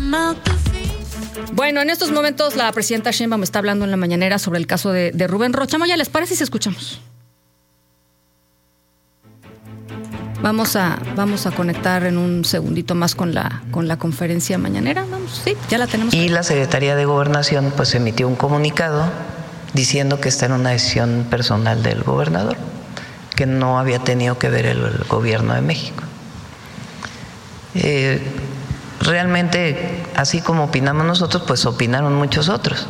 Bueno, en estos momentos la presidenta Sheinbaum está hablando en la mañanera sobre el caso de Rubén Rocha Moya. ¿Les parece si escuchamos? Vamos a conectar en un segundito más con la conferencia mañanera. Vamos, sí, ya la tenemos. Y la Secretaría de Gobernación pues emitió un comunicado diciendo que esta era una decisión personal del gobernador, que no había tenido que ver el gobierno de México. Realmente, así como opinamos nosotros, pues opinaron muchos otros.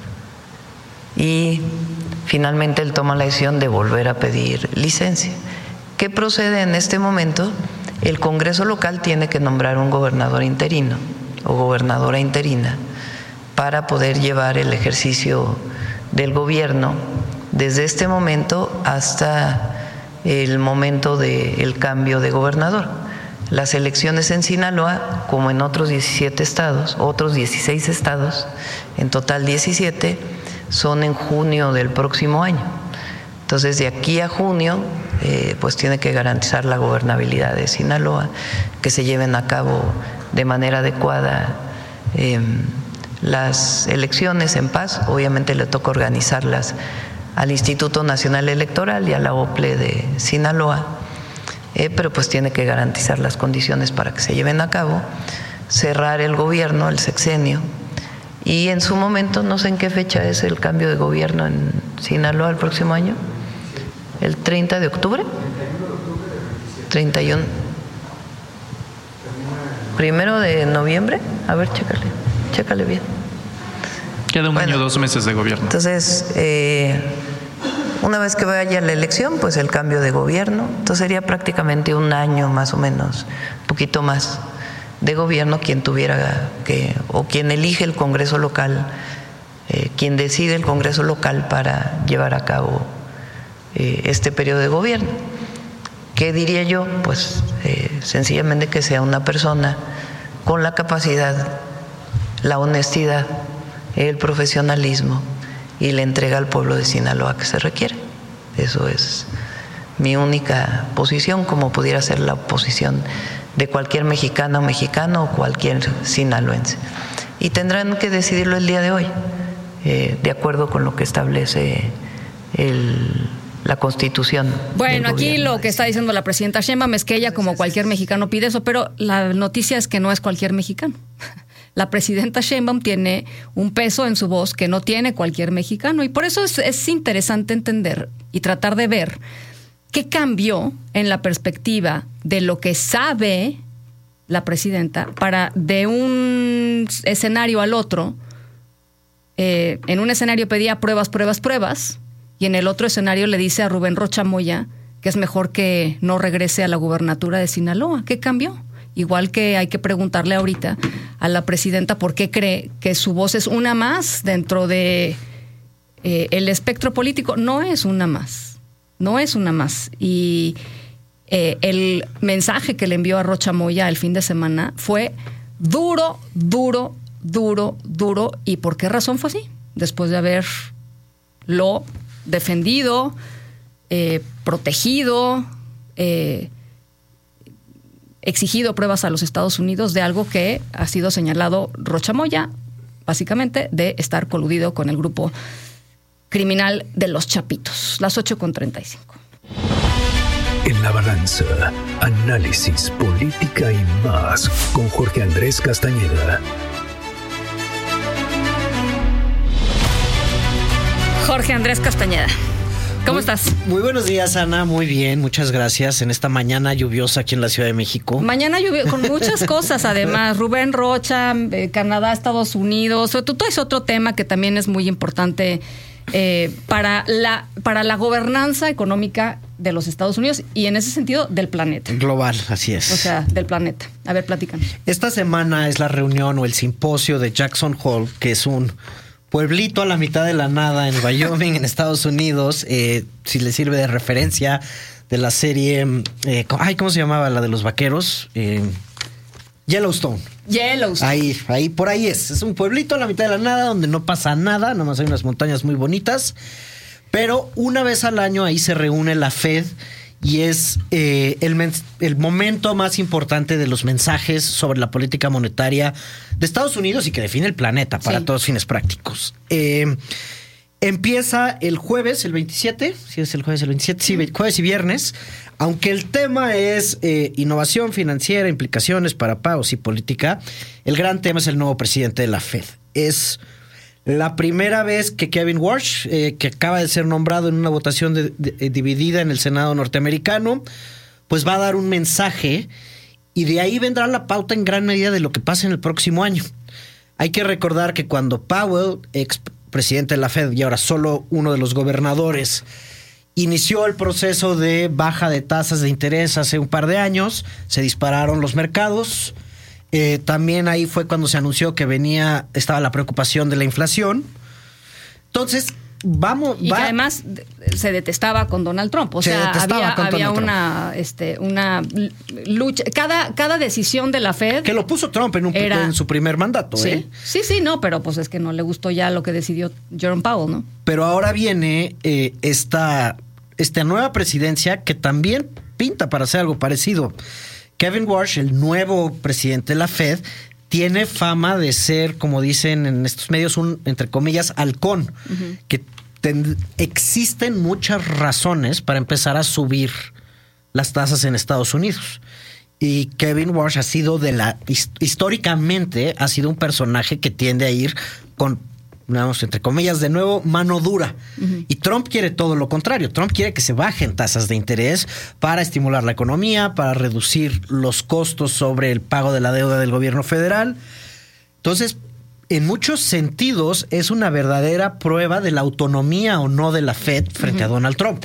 Y finalmente él toma la decisión de volver a pedir licencia. ¿Qué procede en este momento? El Congreso local tiene que nombrar un gobernador interino o gobernadora interina para poder llevar el ejercicio del gobierno desde este momento hasta el momento del cambio de gobernador. Las elecciones en Sinaloa, como en otros 17 estados, otros 16 estados, en total 17, son en junio del próximo año. Entonces, de aquí a junio, pues tiene que garantizar la gobernabilidad de Sinaloa, que se lleven a cabo de manera adecuada las elecciones en paz. Obviamente le toca organizarlas al Instituto Nacional Electoral y a la OPLE de Sinaloa, pero pues tiene que garantizar las condiciones para que se lleven a cabo, cerrar el gobierno, el sexenio, y en su momento, no sé en qué fecha es el cambio de gobierno en Sinaloa el próximo año, el 30 de octubre, 31, 1 de noviembre, a ver, chécale bien. Queda un año, 2 meses de gobierno. Entonces, una vez que vaya la elección, pues el cambio de gobierno, entonces sería prácticamente un año más o menos, un poquito más de gobierno quien tuviera que, o quien elige el Congreso local, quien decide el Congreso local para llevar a cabo este periodo de gobierno. ¿Qué diría yo? Pues sencillamente que sea una persona con la capacidad, la honestidad, el profesionalismo y la entrega al pueblo de Sinaloa que se requiere. Eso es mi única posición, como pudiera ser la posición de cualquier mexicana o mexicano o cualquier sinaloense. Y tendrán que decidirlo el día de hoy, de acuerdo con lo que establece la Constitución. Bueno, aquí lo que está diciendo la presidenta Sheinbaum es que ella, como cualquier mexicano, pide eso, pero la noticia es que no es cualquier mexicano. La presidenta Sheinbaum tiene un peso en su voz que no tiene cualquier mexicano, y por eso es interesante entender y tratar de ver qué cambió en la perspectiva de lo que sabe la presidenta para de un escenario al otro. En un escenario pedía pruebas, y en el otro escenario le dice a Rubén Rocha Moya que es mejor que no regrese a la gubernatura de Sinaloa. ¿Qué cambió? Igual que hay que preguntarle ahorita a la presidenta por qué cree que su voz es una más dentro de el espectro político. No es una más. Y el mensaje que le envió a Rocha Moya el fin de semana fue duro. ¿Y por qué razón fue así? Después de haberlo defendido, protegido, exigido pruebas a los Estados Unidos de algo que ha sido señalado Rocha Moya, básicamente de estar coludido con el grupo criminal de los Chapitos. Las 8:35. En la balanza, análisis, política y más con Jorge Andrés Castañeda. Jorge Andrés Castañeda, ¿cómo estás? Muy buenos días, Ana. Muy bien, muchas gracias. En esta mañana lluviosa aquí en la Ciudad de México. Mañana lluviosa, con muchas cosas además. Rubén Rocha, Canadá, Estados Unidos. Todo es otro tema que también es muy importante para la gobernanza económica de los Estados Unidos y en ese sentido del planeta. Global, así es. O sea, del planeta. A ver, platícanos. Esta semana es la reunión o el simposio de Jackson Hole, que es un pueblito a la mitad de la nada en Wyoming, en Estados Unidos. Si le sirve de referencia de la serie, ¿cómo se llamaba? La de los vaqueros. Yellowstone. Ahí, por ahí es. Es un pueblito a la mitad de la nada donde no pasa nada, nomás hay unas montañas muy bonitas. Pero una vez al año ahí se reúne la Fed y es el momento más importante de los mensajes sobre la política monetaria de Estados Unidos y que define el planeta para todos fines prácticos. Empieza el jueves, el 27, ¿sí es el jueves el 27? Sí, jueves y viernes, aunque el tema es innovación financiera, implicaciones para pagos y política, el gran tema es el nuevo presidente de la Fed. Es la primera vez que Kevin Warsh, que acaba de ser nombrado en una votación dividida en el Senado norteamericano, pues va a dar un mensaje y de ahí vendrá la pauta en gran medida de lo que pase en el próximo año. Hay que recordar que cuando Powell, ex presidente de la Fed y ahora solo uno de los gobernadores, inició el proceso de baja de tasas de interés hace un par de años, se dispararon los mercados. También ahí fue cuando se anunció que estaba la preocupación de la inflación. Entonces, que además se detestaba con Donald Trump. O sea, había una lucha. Cada decisión de la Fed. Que lo puso Trump en su primer mandato, Sí, no, pero pues es que no le gustó ya lo que decidió Jerome Powell, ¿no? Pero ahora viene esta nueva presidencia que también pinta para hacer algo parecido. Kevin Warsh, el nuevo presidente de la Fed, tiene fama de ser, como dicen en estos medios, un, entre comillas, halcón, que existen muchas razones para empezar a subir las tasas en Estados Unidos. Y Kevin Warsh ha sido históricamente ha sido un personaje que tiende a ir con, digamos, entre comillas, de nuevo, mano dura. Y Trump quiere todo lo contrario. Trump quiere que se bajen tasas de interés para estimular la economía, para reducir los costos sobre el pago de la deuda del gobierno federal. Entonces, en muchos sentidos, es una verdadera prueba de la autonomía o no de la Fed frente a Donald Trump.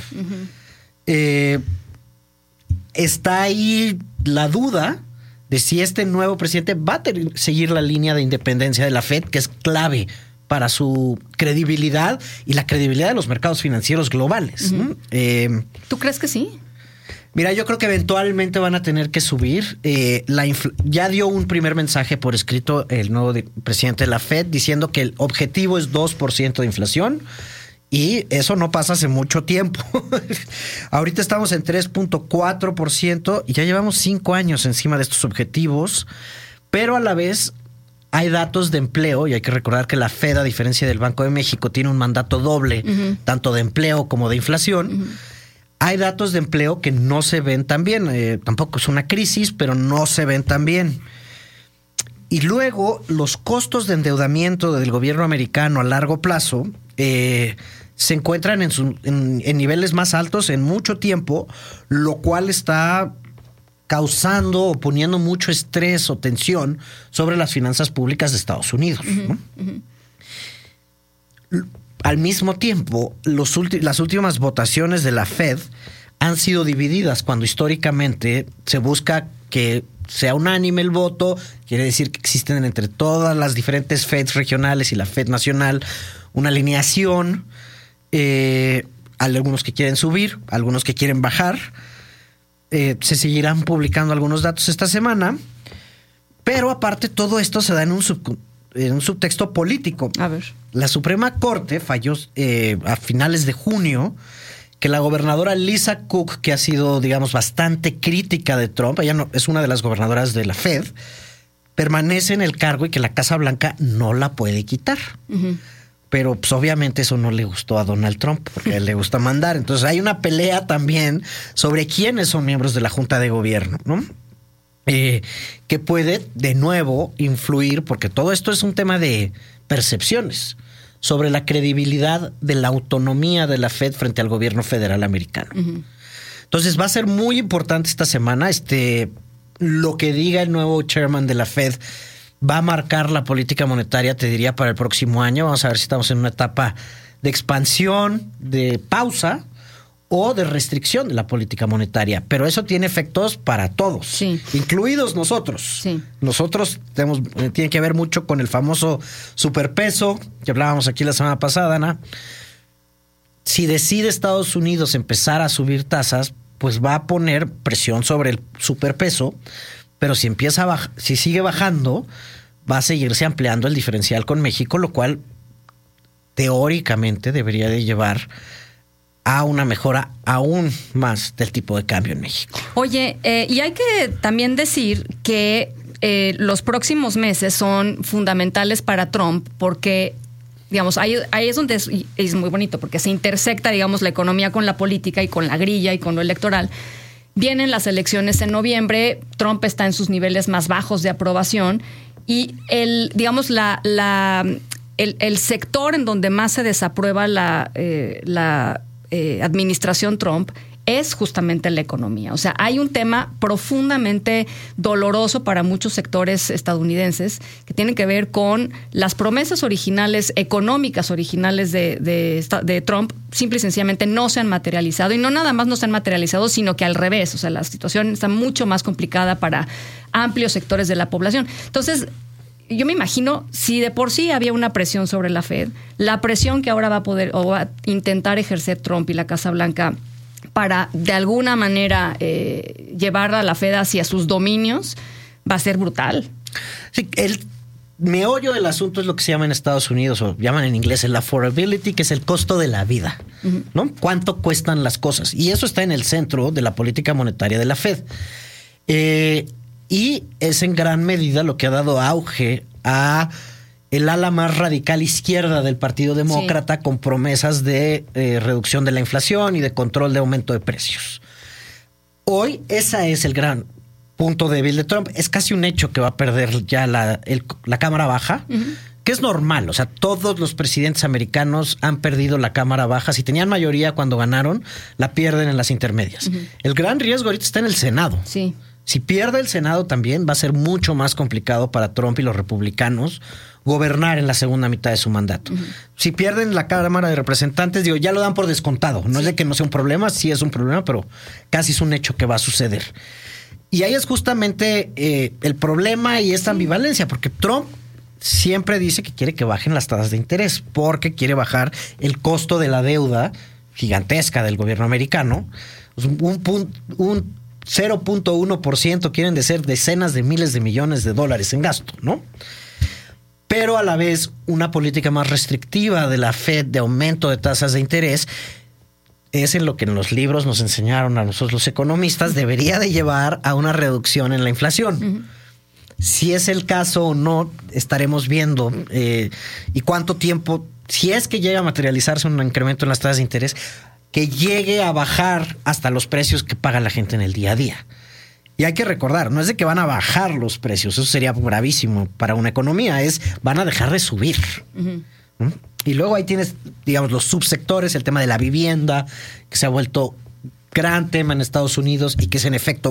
Está ahí la duda de si este nuevo presidente va a seguir la línea de independencia de la Fed, que es clave para su credibilidad y la credibilidad de los mercados financieros globales. ¿Tú crees que sí? Mira, yo creo que eventualmente van a tener que subir. Ya dio un primer mensaje por escrito el nuevo presidente de la Fed diciendo que el objetivo es 2% de inflación y eso no pasa hace mucho tiempo. Ahorita estamos en 3.4% y ya llevamos 5 años encima de estos objetivos, pero a la vez hay datos de empleo y hay que recordar que la Fed, a diferencia del Banco de México, tiene un mandato doble, tanto de empleo como de inflación. Hay datos de empleo que no se ven tan bien. Tampoco es una crisis, pero no se ven tan bien. Y luego, los costos de endeudamiento del gobierno americano a largo plazo se encuentran en niveles más altos en mucho tiempo, lo cual está causando o poniendo mucho estrés o tensión sobre las finanzas públicas de Estados Unidos, ¿no? Al mismo tiempo, las últimas votaciones de la Fed han sido divididas cuando históricamente se busca que sea unánime el voto. Quiere decir que existen entre todas las diferentes Feds regionales y la Fed nacional una alineación. Algunos que quieren subir, algunos que quieren bajar. Se seguirán publicando algunos datos esta semana, pero aparte todo esto se da en un subtexto político. A ver. La Suprema Corte falló a finales de junio que la gobernadora Lisa Cook, que ha sido, digamos, bastante crítica de Trump, ella no, es una de las gobernadoras de la Fed, permanece en el cargo y que la Casa Blanca no la puede quitar. Pero pues, obviamente eso no le gustó a Donald Trump, porque a él le gusta mandar. Entonces hay una pelea también sobre quiénes son miembros de la Junta de Gobierno, ¿no? Que puede de nuevo influir, porque todo esto es un tema de percepciones sobre la credibilidad de la autonomía de la Fed frente al gobierno federal americano. Entonces va a ser muy importante esta semana. Lo que diga el nuevo chairman de la Fed va a marcar la política monetaria, te diría, para el próximo año. Vamos a ver si estamos en una etapa de expansión, de pausa o de restricción de la política monetaria. Pero eso tiene efectos para todos, incluidos nosotros. Nosotros tiene que ver mucho con el famoso superpeso que hablábamos aquí la semana pasada, Ana. Si decide Estados Unidos empezar a subir tasas, pues va a poner presión sobre el superpeso. Pero si si sigue bajando, va a seguirse ampliando el diferencial con México, lo cual teóricamente debería de llevar a una mejora aún más del tipo de cambio en México. Oye, y hay que también decir que los próximos meses son fundamentales para Trump porque, digamos, ahí es donde es muy bonito porque se intersecta, digamos, la economía con la política y con la grilla y con lo electoral. Vienen las elecciones en noviembre, Trump está en sus niveles más bajos de aprobación y el sector en donde más se desaprueba la administración Trump es justamente la economía. O sea, hay un tema profundamente doloroso para muchos sectores estadounidenses que tienen que ver con las promesas originales, económicas originales de Trump, simple y sencillamente no se han materializado. Y no nada más no se han materializado, sino que al revés. O sea, la situación está mucho más complicada para amplios sectores de la población. Entonces, yo me imagino, si de por sí había una presión sobre la Fed, la presión que ahora va a poder o va a intentar ejercer Trump y la Casa Blanca para de alguna manera llevar a la Fed hacia sus dominios va a ser brutal. Sí, el meollo del asunto es lo que se llama en Estados Unidos, o llaman en inglés el affordability, que es el costo de la vida, ¿no? ¿Cuánto cuestan las cosas? Y eso está en el centro de la política monetaria de la Fed. Y es en gran medida lo que ha dado auge a el ala más radical izquierda del Partido Demócrata, con promesas de reducción de la inflación y de control de aumento de precios. Hoy ese es el gran punto débil de Trump. Es casi un hecho que va a perder ya la Cámara Baja, que es normal. O sea, todos los presidentes americanos han perdido la Cámara Baja. Si tenían mayoría cuando ganaron, la pierden en las intermedias. El gran riesgo ahorita está en el Senado. Sí. Si pierde el Senado también va a ser mucho más complicado para Trump y los republicanos gobernar en la segunda mitad de su mandato. Si pierden la Cámara de Representantes, digo, ya lo dan por descontado. No es de que no sea un problema, sí es un problema, pero casi es un hecho que va a suceder. Y ahí es justamente el problema y esta ambivalencia, porque Trump siempre dice que quiere que bajen las tasas de interés, porque quiere bajar el costo de la deuda gigantesca del gobierno americano. Un 0.1% quieren decir decenas de miles de millones de dólares en gasto, ¿no? Pero a la vez una política más restrictiva de la Fed de aumento de tasas de interés es en lo que en los libros nos enseñaron a nosotros los economistas debería de llevar a una reducción en la inflación. Si es el caso o no, estaremos viendo y cuánto tiempo, si es que llega a materializarse un incremento en las tasas de interés, que llegue a bajar hasta los precios que paga la gente en el día a día. Y hay que recordar, no es de que van a bajar los precios, eso sería bravísimo para una economía, van a dejar de subir. Y luego ahí tienes, digamos, los subsectores, el tema de la vivienda, que se ha vuelto gran tema en Estados Unidos y que es en efecto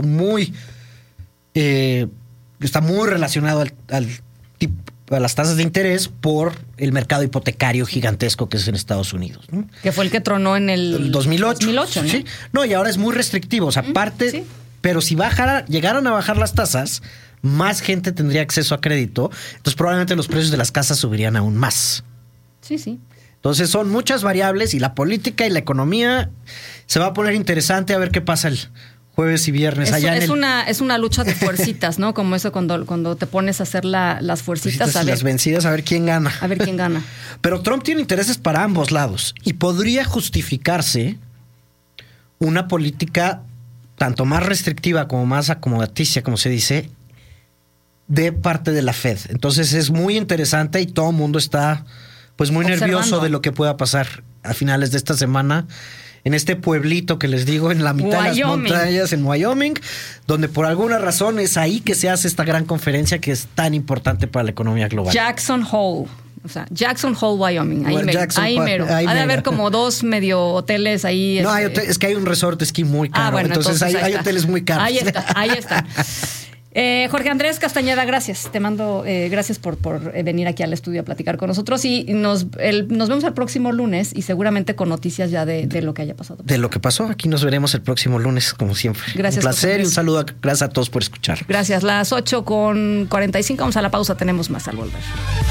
está muy relacionado a las tasas de interés por el mercado hipotecario gigantesco que es en Estados Unidos, ¿no? Que fue el que tronó en el 2008, ¿no? Sí. No, y ahora es muy restrictivo. O sea, sí. Pero si llegaran a bajar las tasas, más gente tendría acceso a crédito. Entonces probablemente los precios de las casas subirían aún más. Sí, sí. Entonces son muchas variables y la política y la economía se va a poner interesante a ver qué pasa el jueves y viernes. Es una lucha de fuercitas, ¿no? Como eso cuando te pones a hacer las fuercitas. Las vencidas, a ver quién gana. A ver quién gana. Pero Trump tiene intereses para ambos lados y podría justificarse una política tanto más restrictiva como más acomodaticia, como se dice, de parte de la Fed. Entonces es muy interesante y todo el mundo está pues muy nervioso de lo que pueda pasar a finales de esta semana en este pueblito que les digo, en la mitad de las montañas en Wyoming, donde por alguna razón es ahí que se hace esta gran conferencia que es tan importante para la economía global. Jackson Hole. O sea, Jackson Hole, Wyoming. Ahí mero. Ha de haber como 2 medio hoteles ahí. No, es que hay un resort de esquí muy caro. Bueno, entonces hay hoteles muy caros. Ahí está. Jorge Andrés Castañeda, gracias. Te mando gracias por venir aquí al estudio a platicar con nosotros y nos vemos el próximo lunes y seguramente con noticias ya de lo que haya pasado. De lo que pasó, aquí nos veremos el próximo lunes como siempre. Gracias. Un placer y un saludo. Gracias a todos por escuchar. Gracias. Las 8:45, vamos a la pausa, tenemos más al volver.